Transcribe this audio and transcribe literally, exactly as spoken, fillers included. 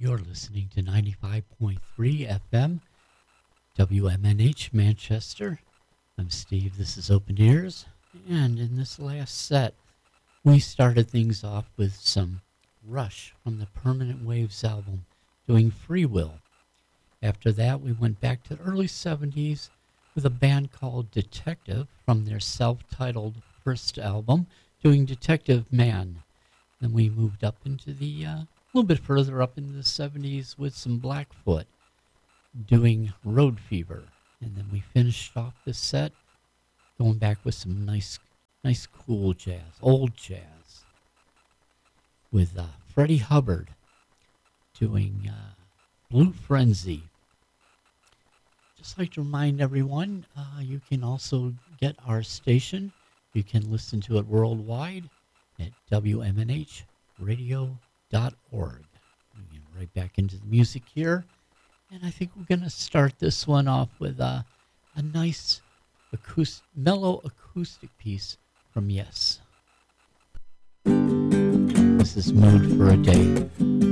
You're listening to ninety-five point three F M, W M N H Manchester. I'm Steve, this is Open Ears, and in this last set, we started things off with some Rush from the Permanent Waves album, doing Free Will. After that, we went back to the early seventies with a band called Detective from their self-titled first album, doing Detective Man. Then we moved up into the, uh, a little bit further up into the seventies with some Blackfoot, doing Road Fever. And then we finished off this set going back with some nice, nice cool jazz, old jazz, with uh, Freddie Hubbard doing uh, Blue Frenzy. Just like to remind everyone, uh, you can also get our station. You can listen to it worldwide at W M N H radio dot org. We get right back into the music here. And I think we're going to start this one off with uh, a nice acoustic, mellow acoustic piece from Yes. This is Mood for a Day.